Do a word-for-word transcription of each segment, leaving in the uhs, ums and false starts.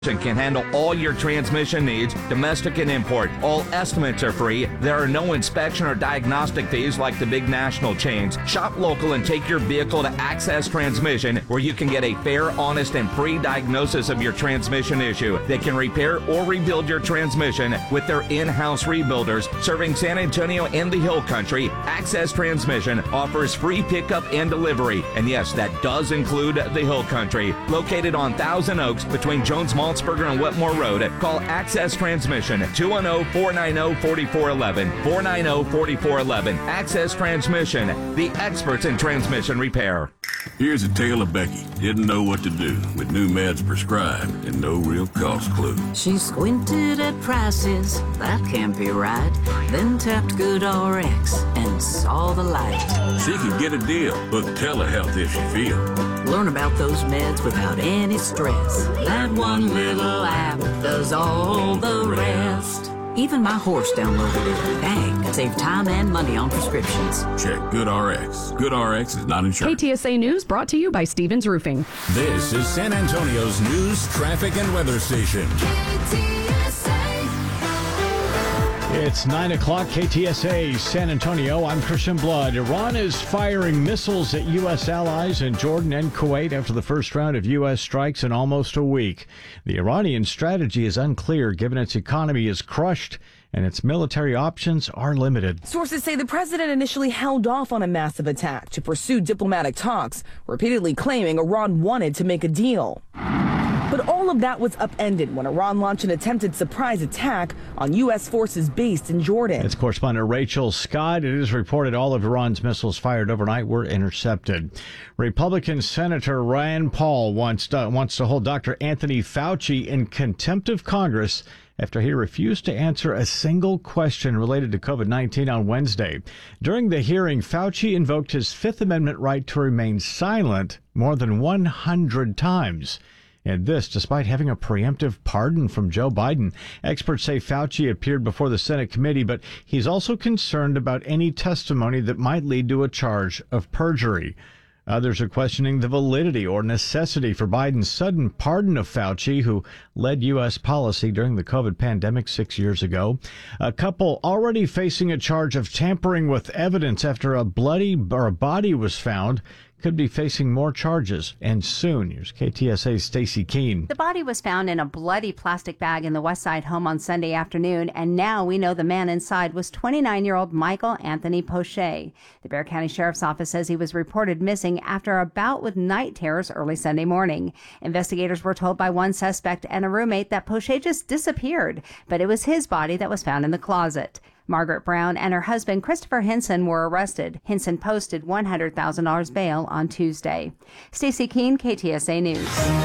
Can handle all your transmission needs, domestic and import. All estimates are free. There are no inspection or diagnostic fees like the big national chains. Shop local and take your vehicle to Access Transmission, where you can get a fair, honest, and free diagnosis of your transmission issue. They can repair or rebuild your transmission with their in-house rebuilders, serving San Antonio and the Hill Country. Access Transmission offers free pickup and delivery. And yes, that does include the Hill Country. Located on Thousand Oaks between Jones Mall and Wetmore Road. Call Access Transmission two one zero, four nine zero, four four one one, four nine zero, four four one one. Access Transmission, the experts in transmission repair. Here's a tale of Becky. Didn't know what to do with new meds prescribed and no real cost clue. She squinted at prices, that can't be right. Then tapped GoodRx and saw the light. She could get a deal with telehealth if she feels. Learn about those meds without any stress. That one little app does all the rest. Even my horse downloaded it. Dang, save time and money on prescriptions. Check GoodRx. GoodRx is not insured. K T S A News brought to you by Stevens Roofing. This is San Antonio's news, traffic, and weather station. K T S A. It's nine o'clock, K T S A, San Antonio. I'm Christian Blood. Iran is firing missiles at U S allies in Jordan and Kuwait after the first round of U S strikes in almost a week. The Iranian strategy is unclear given its economy is crushed and its military options are limited. Sources say the president initially held off on a massive attack to pursue diplomatic talks, repeatedly claiming Iran wanted to make a deal. But all of that was upended when Iran launched an attempted surprise attack on U S forces based in Jordan. It's correspondent Rachel Scott. It is reported all of Iran's missiles fired overnight were intercepted. Republican Senator Rand Paul wants to, wants to hold Doctor Anthony Fauci in contempt of Congress after he refused to answer a single question related to COVID nineteen on Wednesday. During the hearing, Fauci invoked his Fifth Amendment right to remain silent more than one hundred times. And this, despite having a preemptive pardon from Joe Biden. Experts say Fauci appeared before the Senate committee, but he's also concerned about any testimony that might lead to a charge of perjury. Others are questioning the validity or necessity for Biden's sudden pardon of Fauci, who led U S policy during the COVID pandemic six years ago. A couple already facing a charge of tampering with evidence after a bloody or a body was found could be facing more charges, and soon. Here's K T S A's Stacey Keene. The body was found in a bloody plastic bag in the West Side home on Sunday afternoon, and now we know the man inside was twenty-nine-year-old Michael Anthony Poche. The Bexar County Sheriff's Office says he was reported missing after a bout with night terrors early Sunday morning. Investigators were told by one suspect and a roommate that Poche just disappeared, but it was his body that was found in the closet. Margaret Brown and her husband Christopher Henson were arrested. Henson posted one hundred thousand dollars bail on Tuesday. Stacey Keene, K T S A News.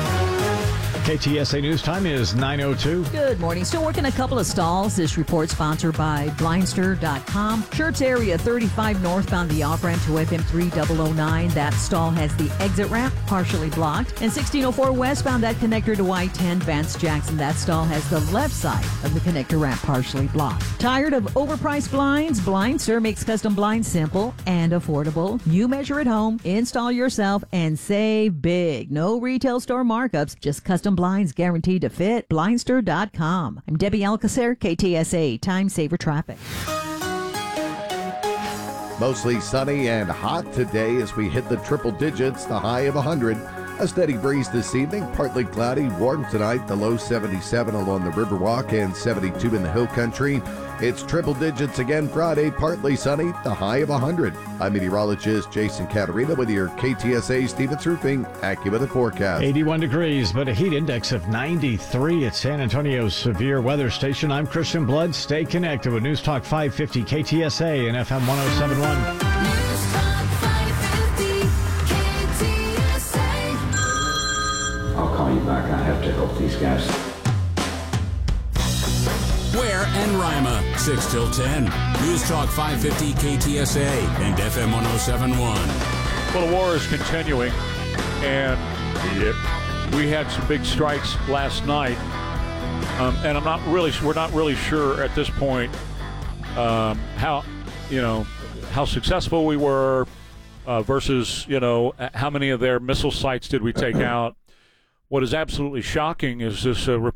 K T S A News time is nine oh two. Good morning. Still working a couple of stalls. This report sponsored by Blindster dot com. Shirts area thirty-five northbound the off-ramp to F M three thousand nine. That stall has the exit ramp partially blocked. And sixteen oh four westbound, that connector to I ten Vance Jackson. That stall has the left side of the connector ramp partially blocked. Tired of overpriced blinds? Blindster makes custom blinds simple and affordable. You measure at home, install yourself, and save big. No retail store markups, just custom blinds guaranteed to fit. Blindster dot com. I'm Debbie Alcacer, K T S A, Time Saver Traffic. Mostly sunny and hot today as we hit the triple digits, the high of one hundred. A steady breeze this evening, partly cloudy, warm tonight, the low seventy-seven along the Riverwalk and seventy-two in the Hill Country. It's triple digits again Friday, partly sunny, the high of one hundred. I'm meteorologist Jason Caterina with your K T S A Stevens Roofing AccuWeather forecast. eighty-one degrees, but a heat index of ninety-three at San Antonio's severe weather station. I'm Christian Blood. Stay connected with News Talk five fifty K T S A and F M one oh seven point one. News Talk five fifty K T S A. I'll call you back. I have to help these guys. Ware and Rima, six till ten. News Talk five fifty K T S A and F M one oh seven point one. Well, the war is continuing, and yep. we had some big strikes last night. Um, and I'm not really, we're not really sure at this point um, how, you know, how successful we were uh, versus, you know, how many of their missile sites did we take out. what is absolutely shocking is this uh,